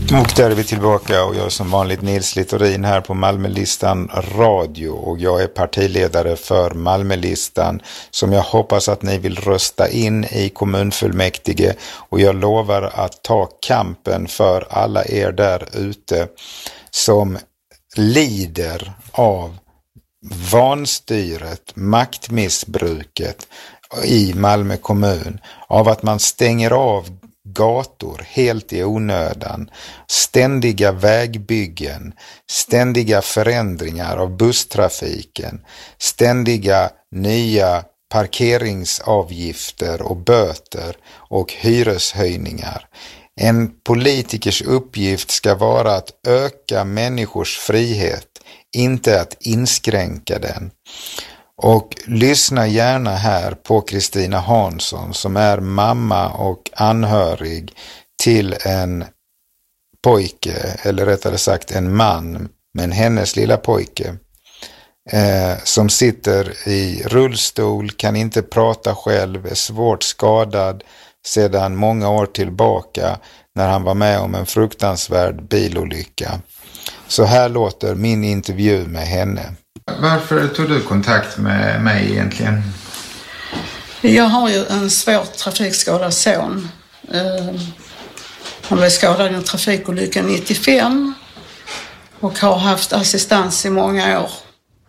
Och där är vi tillbaka och jag är som vanligt Nils Littorin här på Malmölistan radio och jag är partiledare för Malmölistan som jag hoppas att ni vill rösta in i kommunfullmäktige och jag lovar att ta kampen för alla er där ute som lider av vanstyret, maktmissbruket i Malmö kommun, av att man stänger av gator helt i onödan, ständiga vägbyggen, ständiga förändringar av busstrafiken, ständiga nya parkeringsavgifter och böter och hyreshöjningar. En politikers uppgift ska vara att öka människors frihet, inte att inskränka den. Och lyssna gärna här på Kristina Hansson som är mamma och anhörig till en pojke, eller rättare sagt en man, men hennes lilla pojke som sitter i rullstol, kan inte prata själv, är svårt skadad sedan många år tillbaka när han var med om en fruktansvärd bilolycka. Så här låter min intervju med henne. Varför tog du kontakt med mig egentligen? Jag har ju en svårt trafikskadad son. Han blev skadad i en trafikolycka 95 och har haft assistans i många år.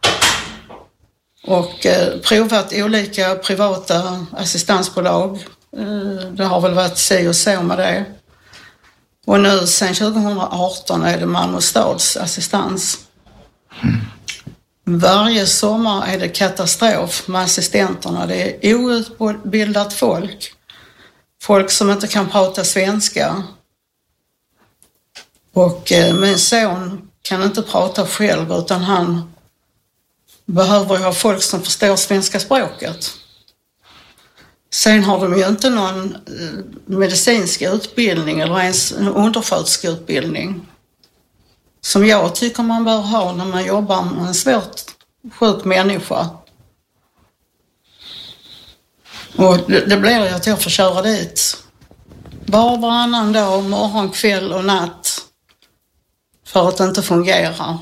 Och provat olika privata assistansbolag. Det har väl varit si och så med det. Och nu sedan 2018 är det Malmö stads assistans. Varje sommar är det katastrof med assistenterna. Det är outbildat folk. Folk som inte kan prata svenska. Och min son kan inte prata själv utan han behöver ha folk som förstår svenska språket. Sen har de ju inte någon medicinsk utbildning eller ens en undersköterskeutbildning som jag tycker man bör ha när man jobbar med en svårt sjuk människa. Och det blir ju att jag får köra dit varannan dag, morgon, kväll och natt för att det inte fungerar.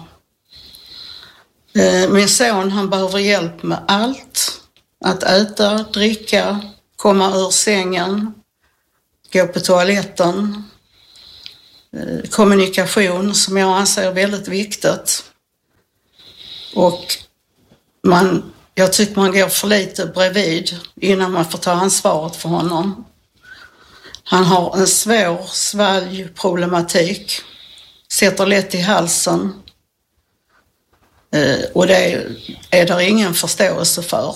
Min son, han behöver hjälp med allt. Att äta, dricka, komma ur sängen, gå på toaletten, kommunikation som jag anser är väldigt viktigt. Och jag tycker man går för lite bredvid innan man får ta ansvaret för honom. Han har en svår svalgproblematik, sätter lätt i halsen och det är där ingen förståelse för.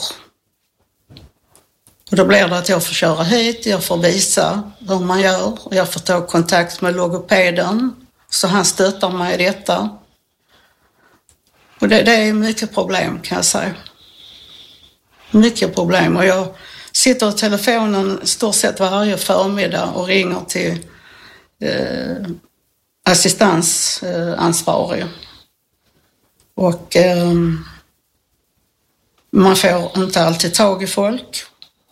Och då blir det att jag får köra hit, jag får visa hur man gör. Jag får ta kontakt med logopeden så han stöttar mig i detta. Och det är mycket problem kan jag säga. Mycket problem. Och jag sitter i telefonen stort sett varje förmiddag och ringer till assistansansvarig. Och man får inte alltid tag i folk.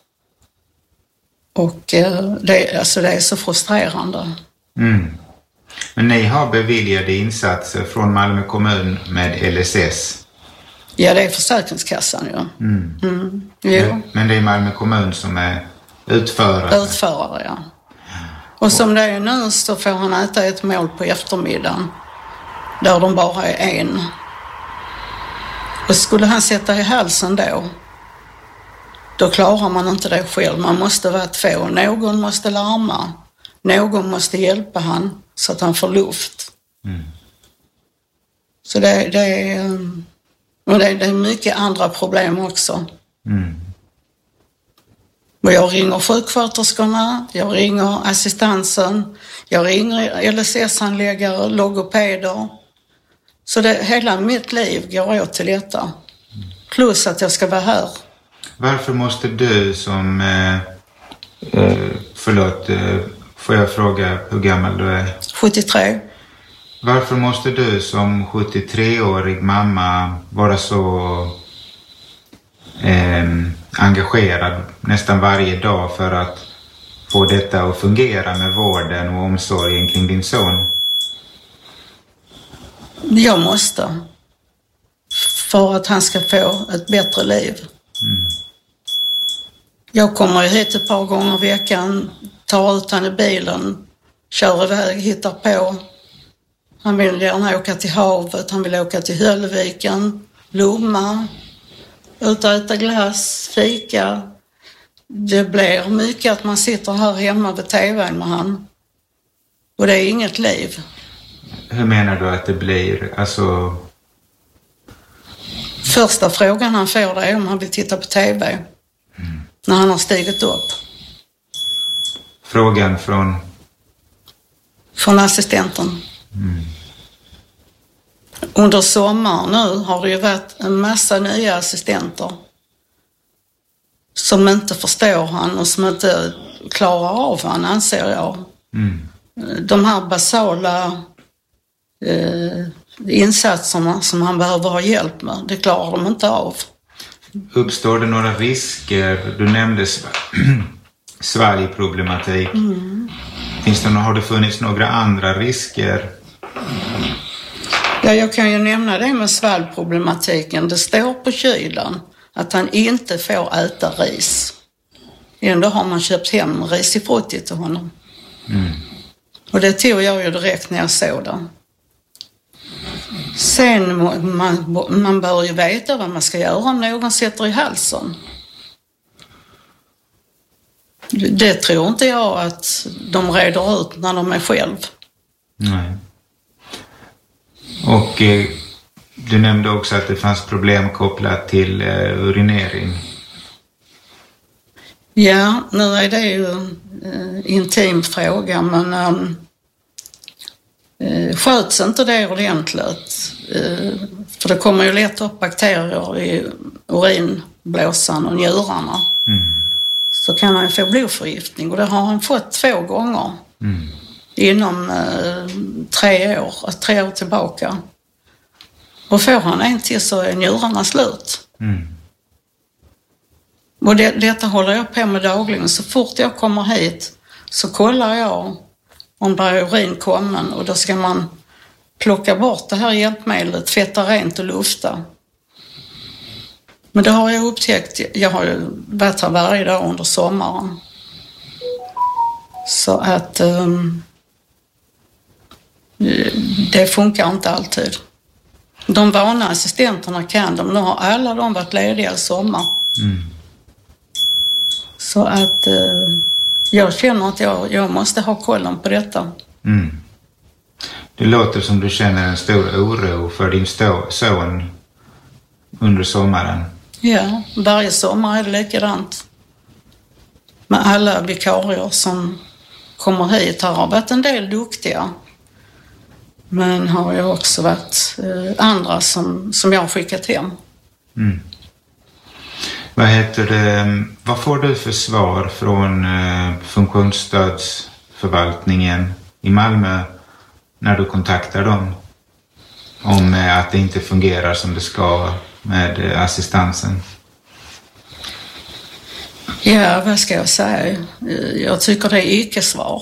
Och det är så frustrerande. Mm. Men ni har beviljade insatser från Malmö kommun med LSS? Ja, det är Försäkringskassan, ja. Men det är Malmö kommun som är utförare? Utförare, ja. Och som det är nu så får han äta ett mål på eftermiddagen där de bara är en. Och skulle han sätta i halsen då klarar man inte det själv. Man måste vara två. Någon måste larma. Någon måste hjälpa han så att han får luft. Mm. Så det är mycket andra problem också. Mm. Och jag ringer sjuksköterskorna, jag ringer assistansen, jag ringer LSS-handläggare, logopeder. Så hela mitt liv går åt till detta. Plus att jag ska vara här. Varför måste du som, får jag fråga hur gammal du är? 73. Varför måste du som 73-årig mamma vara så engagerad nästan varje dag för att få detta att fungera med vården och omsorgen kring din son? Jag måste. För att han ska få ett bättre liv. Jag kommer ju hit ett par gånger i veckan, tar ut han i bilen, kör iväg, hittar på. Han vill gärna åka till havet, han vill åka till Höllviken, Lomma, ut och äta glass, fika. Det blir mycket att man sitter här hemma vid tvn med han. Och det är inget liv. Hur menar du att det blir? Alltså... Första frågan han får det är om han vill titta på tv. När han har stigit upp. Frågan från? Från assistenten. Under sommaren nu har det ju varit en massa nya assistenter. Som inte förstår han och som inte klarar av han, anser jag. De här basala insatserna som han behöver ha hjälp med, det klarar de inte av. Uppstår det några risker? Du nämnde svalgproblematik. Har det funnits några andra risker? Ja, jag kan ju nämna det med svalgproblematiken. Det står på kylan att han inte får äta ris. Ändå har man köpt hem risifrutti till honom. Och det tog jag ju direkt när jag såg det. Sen man bör ju veta vad man ska göra om någon sätter i halsen. Det tror inte jag att de reder ut när de är själv. Nej. Och du nämnde också att det fanns problem kopplat till urinering. Ja, nu är det ju en intim fråga, men sköts inte det ordentligt, för det kommer ju lätt upp bakterier i urinblåsan och njurarna, så kan han få blodförgiftning, och det har han fått 2 gånger inom 3 år tillbaka. Och får han en till så är njurarna slut. Och detta håller jag på med dagligen. Så fort jag kommer hit så kollar jag om det är urin kommen, och då ska man plocka bort det här hjälpmedlet, tvätta rent och lufta. Men det har jag upptäckt. Jag har ju varit här varje dag under sommaren. Så att det funkar inte alltid. De vana assistenterna kan de. Nu har alla de varit lediga i sommar. Så att jag känner att jag måste ha kollen på detta. Det låter som du känner en stor oro för din son under sommaren. Ja, varje sommar är det likadant. Med alla vikarier som kommer hit. Här har varit en del duktiga. Men har ju också varit andra som jag har skickat hem. Vad får du för svar från funktionsstödsförvaltningen i Malmö när du kontaktar dem om att det inte fungerar som det ska med assistansen? Ja, vad ska jag säga? Jag tycker det är icke-svar.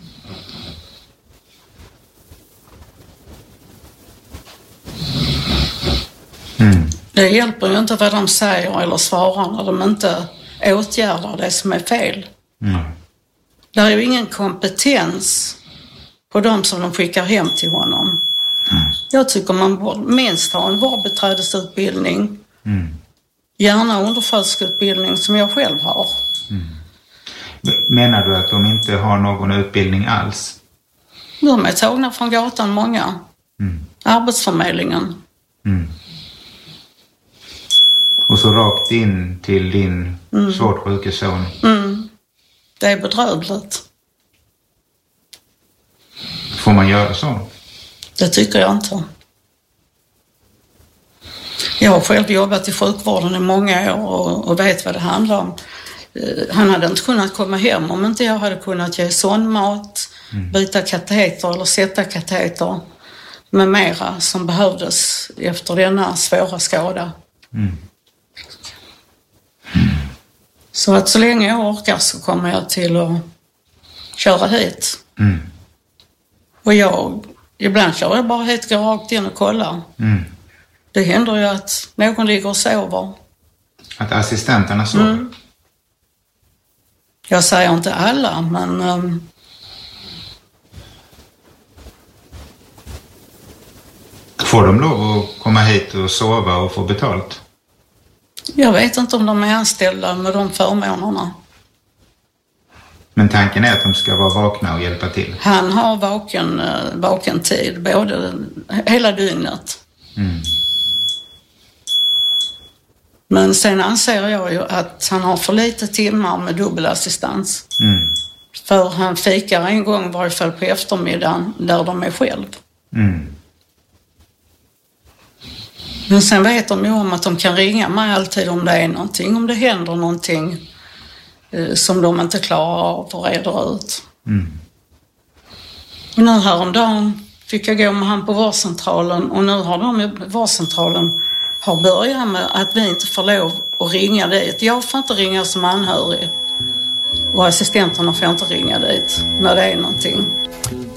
Det hjälper ju inte vad de säger eller svarar när de inte åtgärdar det som är fel. Det är ju ingen kompetens på de som de skickar hem till honom. Jag tycker man borde minst ha en vårdbiträdesutbildning. Gärna undersköterskeutbildning som jag själv har. Menar du att de inte har någon utbildning alls? De är tagna från gatan, många. Arbetsförmedlingen. Och så rakt in till din svårt sjuke son. Det är bedrövligt. Får man göra så? Det tycker jag inte. Jag har själv jobbat i sjukvården i många år och vet vad det handlar om. Han hade inte kunnat komma hem om inte jag hade kunnat ge sondmat, byta kateter eller sätta kateter med mera som behövdes efter denna svåra skada. Så att så länge jag orkar så kommer jag till att köra hit. Och jag Ibland kör jag bara helt rakt in och kollar. Det händer ju att någon ligger och sover. Att assistenterna sover? Jag säger inte alla, men... Får de lov att komma hit och sova och få betalt? Jag vet inte om de är anställda med de förmånerna. Men tanken är att de ska vara vakna och hjälpa till? Han har vaken tid, både hela dygnet. Men sen anser jag ju att han har för lite timmar med dubbelassistans. För han fikar en gång i varje fall på eftermiddagen där de är själv. Men sen vet de ju om att de kan ringa mig alltid om det är någonting, om det händer någonting som de inte klarar av och reder ut. Och nu häromdagen fick jag gå med han på vårdcentralen, och nu har de ju vårdcentralen har börjat med att vi inte får lov att ringa dit. Jag får inte ringa som anhörig och assistenterna får inte ringa dit när det är någonting.